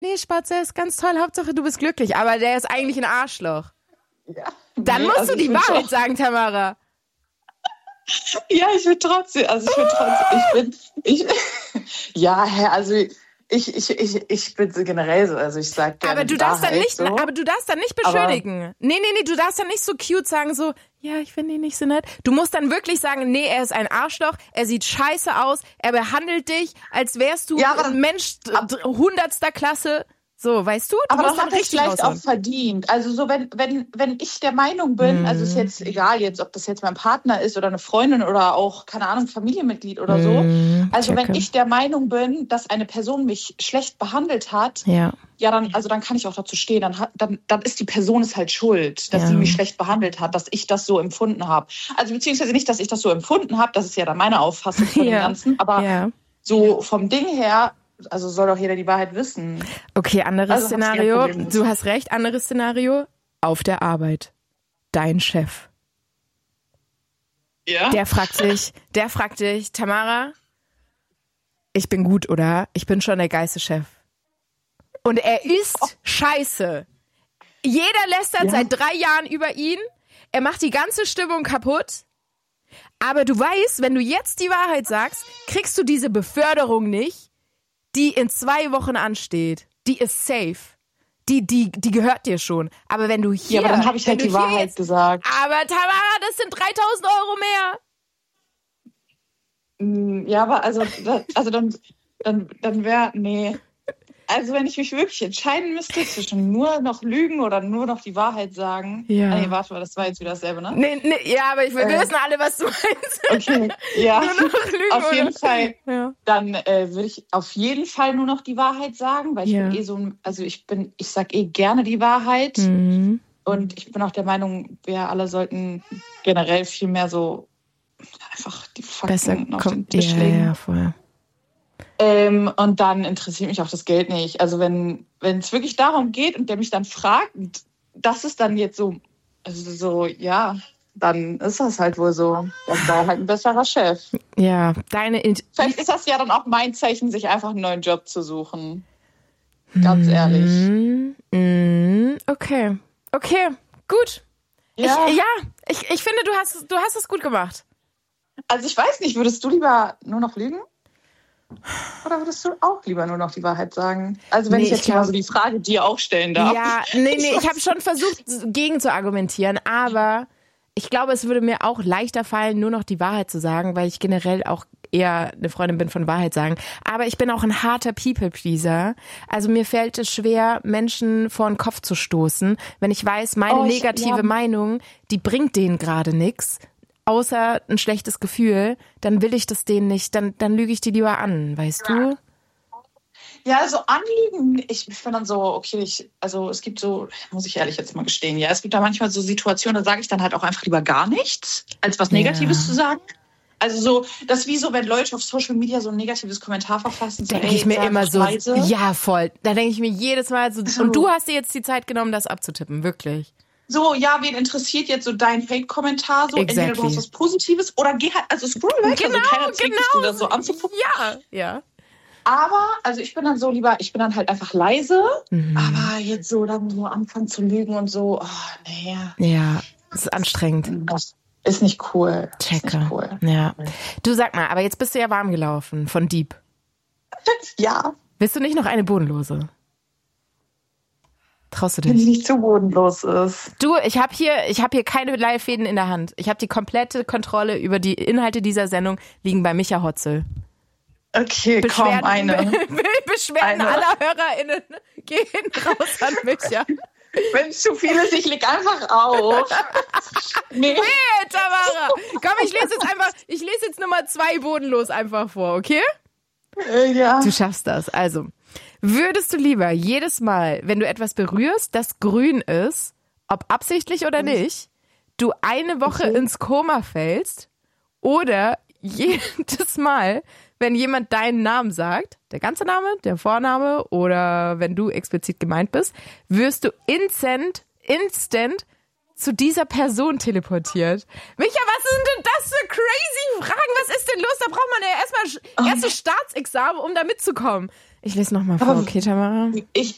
nee, Spatz, er ist ganz toll, Hauptsache du bist glücklich. Aber der ist eigentlich ein Arschloch. Ja. Dann musst du die Wahrheit sagen, Tamara. Ja, ich bin trotzdem, ich bin so generell so, also ich sag gerne aber du darfst dann nicht, so. aber du darfst dann nicht beschönigen. Nee, du darfst dann nicht so cute sagen, so, ja, ich finde ihn nicht so nett. Du musst dann wirklich sagen, nee, er ist ein Arschloch, er sieht scheiße aus, er behandelt dich, als wärst du ein Mensch 100. Klasse. So, weißt du? Aber musst das hat es vielleicht auch verdient. Also so, wenn ich der Meinung bin, also ist jetzt egal jetzt, ob das jetzt mein Partner ist oder eine Freundin oder auch, keine Ahnung, Familienmitglied oder so. Also wenn ich der Meinung bin, dass eine Person mich schlecht behandelt hat, dann kann ich auch dazu stehen. Dann ist die Person es halt schuld, dass sie mich schlecht behandelt hat, dass ich das so empfunden habe. Also beziehungsweise nicht, dass ich das so empfunden habe, das ist ja dann meine Auffassung von dem Ganzen, aber so vom Ding her, also soll doch jeder die Wahrheit wissen. Okay, anderes Szenario. Du hast recht, anderes Szenario. Auf der Arbeit. Dein Chef. Ja? Der fragt dich, Tamara, ich bin gut, oder? Ich bin schon der geilste Chef. Und er ist scheiße. Jeder lästert seit 3 Jahren über ihn. Er macht die ganze Stimmung kaputt. Aber du weißt, wenn du jetzt die Wahrheit sagst, kriegst du diese Beförderung nicht, die in 2 Wochen ansteht. Die ist safe. Die gehört dir schon. Aber wenn du hier... Ja, aber dann habe ich halt die Wahrheit gesagt. Aber Tamara, das sind 3.000 Euro mehr. Ja, aber dann wäre... Nee. Also wenn ich mich wirklich entscheiden müsste zwischen nur noch lügen oder nur noch die Wahrheit sagen... Ja. Nee, warte mal, das war jetzt wieder dasselbe, ne? Nee, ja, aber wir wissen alle, was du meinst. Okay, ja. Nur noch lügen auf jeden Fall. Ja. Dann würde ich auf jeden Fall nur noch die Wahrheit sagen, weil ich bin ich sag gerne die Wahrheit. Mhm. Und ich bin auch der Meinung, wir alle sollten generell viel mehr so einfach die Fakten auf den Tisch legen. Ja, voll. Und dann interessiert mich auch das Geld nicht. Also wenn es wirklich darum geht und der mich dann fragt, das ist dann jetzt so, also so, ja, dann ist das halt wohl so. Das war halt ein besserer Chef. Ja, vielleicht ist das ja dann auch mein Zeichen, sich einfach einen neuen Job zu suchen. Ganz ehrlich. Okay, gut. Ja. Ich finde, du hast es gut gemacht. Also ich weiß nicht, würdest du lieber nur noch lügen? Oder würdest du auch lieber nur noch die Wahrheit sagen? Also wenn ich jetzt mal so die Frage dir auch stellen darf. Ja, nee, ich habe schon versucht, gegen zu argumentieren, aber ich glaube, es würde mir auch leichter fallen, nur noch die Wahrheit zu sagen, weil ich generell auch eher eine Freundin bin von Wahrheit sagen. Aber ich bin auch ein harter People-Pleaser. Also mir fällt es schwer, Menschen vor den Kopf zu stoßen, wenn ich weiß, meine negative Meinung, die bringt denen gerade nichts. Außer ein schlechtes Gefühl, dann will ich das denen nicht, dann lüge ich die lieber an, weißt du? Ja, also anlügen, ich bin dann so, okay, es gibt so, muss ich ehrlich jetzt mal gestehen, ja, es gibt da manchmal so Situationen, da sage ich dann halt auch einfach lieber gar nichts, als was Negatives zu sagen. Also so, das ist wie so, wenn Leute auf Social Media so ein negatives Kommentar verfassen. So, denke ich mir immer so, leise. Ja, voll. Da denke ich mir jedes Mal so, und du hast dir jetzt die Zeit genommen, das abzutippen, wirklich. So, ja, wen interessiert jetzt so dein Hate-Kommentar? So, entweder du hast was Positives oder geh halt, also scroll weiter. Genau, also keiner zwingt dich, dir das so anzugucken. Ja. Aber, also ich bin dann so lieber, ich bin dann halt einfach leise, aber jetzt so dann so anfangen zu lügen und so, oh, nee. Ja, das ist anstrengend. Das ist nicht cool. Checke. Ist nicht cool. Ja. Du sag mal, aber jetzt bist du ja warm gelaufen von Dieb. Ja. Willst du nicht noch eine bodenlose? Traust du dich? Wenn sie nicht zu bodenlos ist. Du, ich hab hier keine Leihfäden in der Hand. Ich habe die komplette Kontrolle über die Inhalte dieser Sendung, liegen bei Micha Hotzel. Okay, komm, eine. Beschwerden aller HörerInnen gehen raus an Micha. Wenn es zu viel ist, ich leg einfach auf. Nee, Tamara. Komm, ich lese jetzt Nummer 2 bodenlos einfach vor, okay? Ja. Du schaffst das. Also, würdest du lieber jedes Mal, wenn du etwas berührst, das grün ist, ob absichtlich oder nicht, du eine Woche ins Koma fällst, oder jedes Mal, wenn jemand deinen Namen sagt, der ganze Name, der Vorname oder wenn du explizit gemeint bist, wirst du instant zu dieser Person teleportiert. Micha, was sind denn das für crazy Fragen? Was ist denn los? Da braucht man ja erstmal erstes Staatsexamen, um da mitzukommen. Ich lese nochmal vor, okay, Tamara? Ich